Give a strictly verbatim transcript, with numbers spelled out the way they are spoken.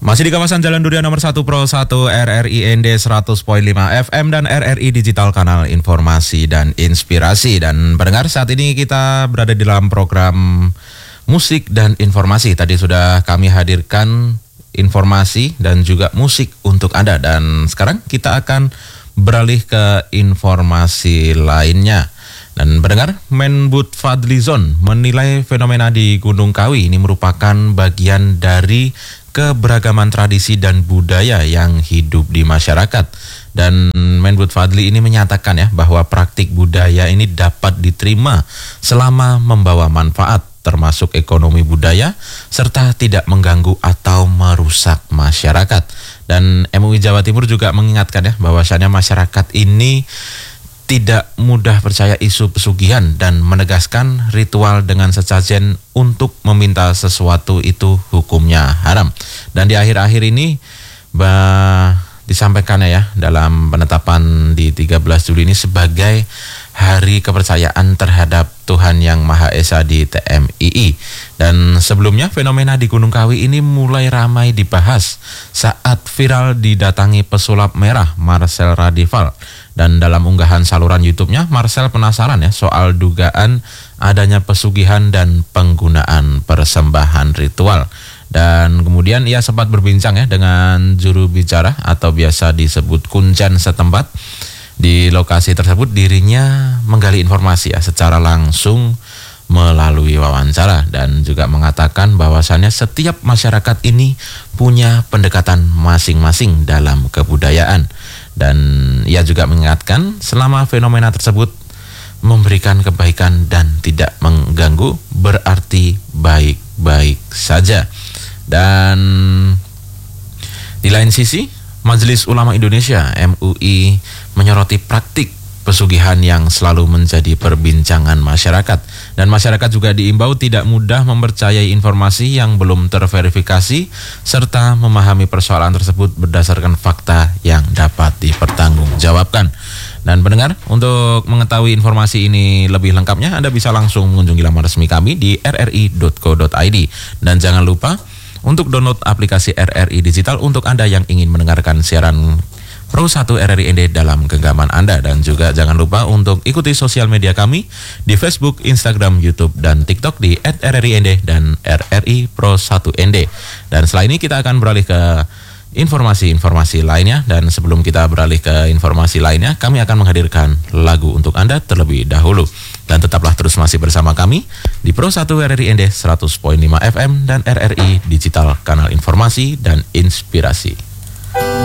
Masih di kawasan Jalan Durian nomor satu Pro satu R R I N D seratus koma lima F M dan R R I Digital Kanal Informasi dan Inspirasi. Dan pendengar, saat ini kita berada di dalam program musik dan informasi. Tadi sudah kami hadirkan informasi dan juga musik untuk Anda. Dan sekarang kita akan beralih ke informasi lainnya. Dan pendengar, Menbud Fadlizon menilai fenomena di Gunung Kawi ini merupakan bagian dari keberagaman tradisi dan budaya yang hidup di masyarakat. Dan Menbud Fadli ini menyatakan ya bahwa praktik budaya ini dapat diterima selama membawa manfaat termasuk ekonomi budaya serta tidak mengganggu atau merusak masyarakat. Dan M U I Jawa Timur juga mengingatkan ya bahwasannya masyarakat ini tidak mudah percaya isu pesugihan dan menegaskan ritual dengan sesajen untuk meminta sesuatu itu hukumnya haram. Dan di akhir-akhir ini bah, disampaikan ya dalam penetapan di tiga belas Juli ini sebagai Hari Kepercayaan Terhadap Tuhan Yang Maha Esa di T M I I. Dan sebelumnya fenomena di Gunung Kawi ini mulai ramai dibahas saat viral didatangi pesulap merah Marcel Radival. Dan dalam unggahan saluran YouTube-nya, Marcel penasaran ya soal dugaan adanya pesugihan dan penggunaan persembahan ritual. Dan kemudian ia sempat berbincang ya dengan juru bicara atau biasa disebut kuncen setempat. Di lokasi tersebut dirinya menggali informasi ya secara langsung melalui wawancara dan juga mengatakan bahwasannya setiap masyarakat ini punya pendekatan masing-masing dalam kebudayaan. Dan ia juga mengingatkan selama fenomena tersebut memberikan kebaikan dan tidak mengganggu berarti baik-baik saja. Dan di lain sisi, Majelis Ulama Indonesia M U I menyoroti praktik pesugihan yang selalu menjadi perbincangan masyarakat. Dan masyarakat juga diimbau tidak mudah mempercayai informasi yang belum terverifikasi serta memahami persoalan tersebut berdasarkan fakta yang dapat dipertanggungjawabkan. Dan pendengar, untuk mengetahui informasi ini lebih lengkapnya Anda bisa langsung mengunjungi laman resmi kami di r r i dot co dot i d. Dan jangan lupa untuk download aplikasi R R I Digital untuk Anda yang ingin mendengarkan siaran Pro satu R R I N D dalam genggaman Anda. Dan juga jangan lupa untuk ikuti sosial media kami di Facebook, Instagram, YouTube, dan TikTok di et r r i n d dan R R I Pro satu N D. Dan setelah ini kita akan beralih ke informasi-informasi lainnya. Dan sebelum kita beralih ke informasi lainnya, kami akan menghadirkan lagu untuk Anda terlebih dahulu. Dan tetaplah terus masih bersama kami di Pro satu R R I N D seratus koma lima F M dan R R I Digital Kanal Informasi dan Inspirasi.